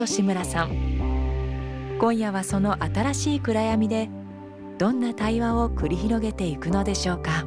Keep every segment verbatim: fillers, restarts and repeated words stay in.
志村さん。今夜はその新しい暗闇でどんな対話を繰り広げていくのでしょうか。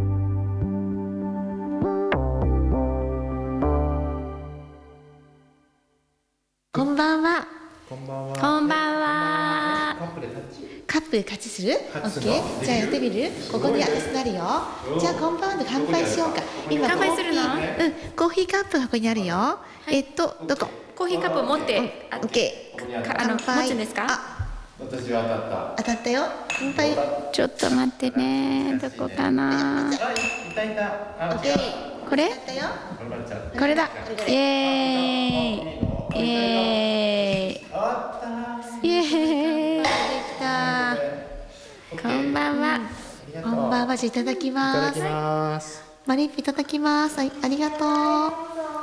こんばんは。 こんばんは。 こんばんは。 カップでタッチ。 カップでタッチする？オタッチッケー。じゃあやってみる？ここに私なるよ。じゃあこんばんはで乾杯しようか。今乾杯するの？ うん、コーヒーカップがここにあるよ。えっとどこ？ コーヒーカップ持って、 オッケー。 かあの乾杯持つんですか？ あ、 私は当たった。 当たったよ。乾杯。 ちょっと待ってね。どこかな。 あ、いたいた。あ、 オッケー。 これ？ 当たったよ。 頑張っちゃう。 これだ。イエーイ。イエーイ。 あった。 イエーイ。 できた。 こんばんは。 こんばんは。じゃあいただきいただきます。 ます。 マリップいただきます。はい、ありがとう。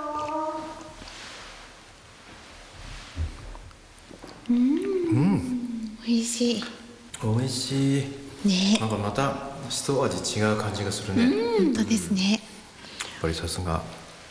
うん。美味しい。 美味しい。 ね。 なんかまた一味違う感じがするね。やっ本当ですね。 ぱりさすが。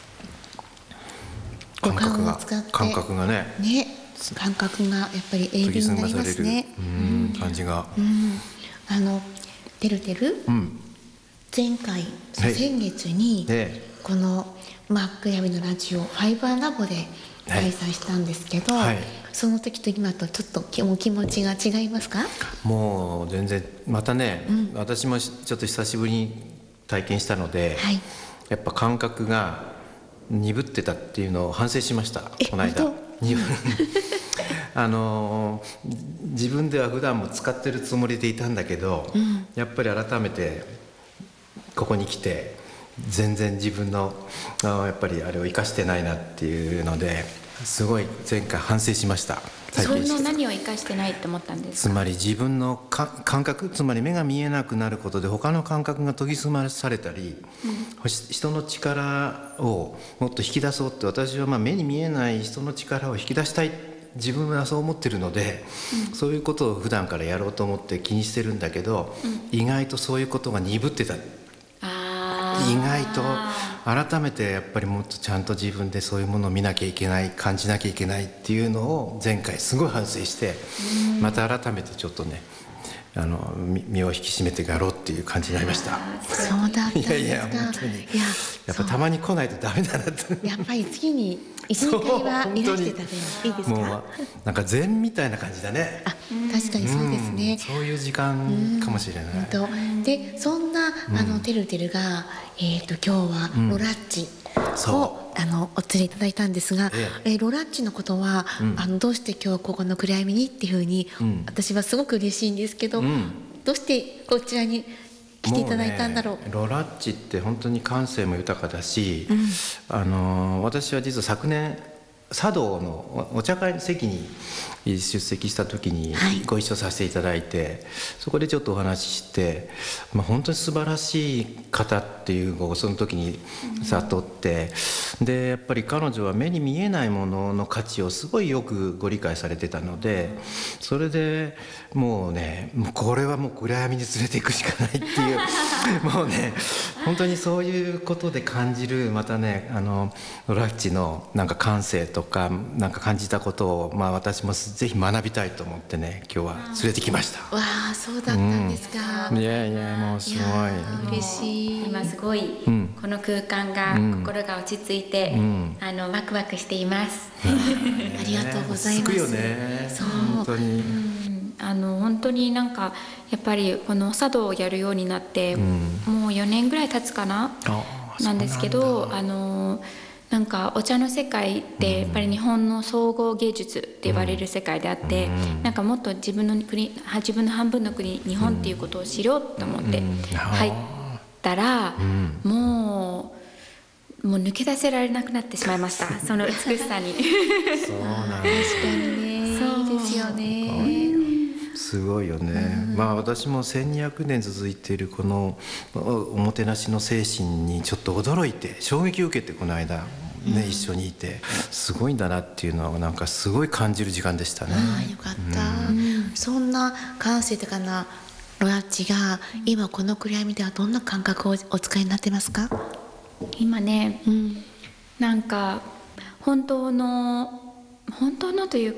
五感覚が感を使って感覚がね。 ね、感覚がやっぱり鋭利になりますね。 うん感じが。 うん。あのてるてるうん。 前回、 はい先月にで、 この真っ暗闇のラジオファイバーラボで開催したんですけど、 はいその時と今とちょっとお気持ちが違いますか？ もう全然またね、私もちょっと久しぶりに体験したので、 はい。 やっぱ感覚が鈍ってたっていうのを反省しました。 えこの間本鈍あの自分では普段も使ってるつもりでいたんだけど、やっぱり改めてここに来て全然自分のあのやっぱりあれを生かしてないなっていうのですごい前回反省しました。体その験して何を生かしてないって思ったんですか？ つまり自分のか感覚、つまり目が見えなくなることで他の感覚が研ぎ澄まされたり、うん、人の力をもっと引き出そうって私はまあ目に見えない人の力を引き出したい、自分はそう思ってるので、うん、そういうことを普段からやろうと思って気にしてるんだけど、うん、意外とそういうことが鈍ってた。 あ意外と改めてやっぱりもっとちゃんと自分でそういうものを見なきゃいけない、感じなきゃいけないっていうのを前回すごい反省して、また改めてちょっとねあの身を引き締めてやろうっていう感じになりました。 そうだったんですか。 いやいや本当に。いややっぱたまに来ないとダメだなってやっぱり次に一二回はいらしてたでいいですか？ もうなんか禅みたいな感じだね。 あ、確かにそうですね。 うん、そういう時間かもしれない。 本当でそんな、うん、あのてるてるがえっ、ー、と今日はロラッチを、うん、あのお連れいただいたんですが、えええー、ロラッチのことは、うん、あのどうして今日ここの暗闇にっていうふうに、うん、私はすごく嬉しいんですけど、うん、どうしてこちらに来ていただいたんだろう。 もうね、ロラッチって本当に感性も豊かだし、うん、あの私は実は昨年茶道のお茶会の席に出席した時にご一緒させていただいて、はい、そこでちょっとお話しして、まあ、本当に素晴らしい方っていうのをその時に悟って、うん、でやっぱり彼女は目に見えないものの価値をすごいよくご理解されてたので、それでもうねもうこれはもう暗闇に連れていくしかないっていうもうね本当にそういうことで感じる、またねあのロラッチのなんか感性とかなんか感じたことを、まあ、私もぜひ学びたいと思ってね今日は連れてきました。 わあ、そうだったんですか。 うん、いやいやもうすごい嬉しい。 今すごい、うん、この空間が、うん、心が落ち着いて、うん、あのワクワクしています。 ありがとうございます。 よね、 そう本当に、 うん、あの本当になんかやっぱりこの茶道をやるようになって、うん、もうよねんぐらい経つかななんですけど、あのなんかお茶の世界ってやっぱり日本の総合芸術って言われる世界であって、うん、なんかもっと自分の国自分の半分の国日本っていうことを知ろうと思って入ったら、うん、もうもう抜け出せられなくなってしまいましたその美しさにそうなんです確かにね、いいですよね。 すごいよね、うん、まあ私もせんにひゃくねん続いているこのおもてなしの精神にちょっと驚いて衝撃を受けてこの間、ねうん、一緒にいてすごいんだなっていうのをなんかすごい感じる時間でしたね。 ああよかった、うん、そんな感性的なロラッチが今この暗闇ではどんな感覚をお使いになってますか？ 今ね、うん、なんか本当の本当のという